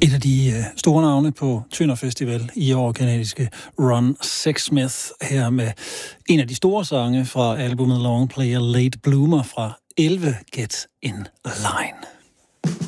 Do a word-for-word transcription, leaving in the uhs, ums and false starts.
Et af de uh, store navne på Tønder Festival i år, kanadiske Ron Sexsmith, her med en af de store sange fra albumet Long Play a Late Bloomer fra elleve, Get in Line.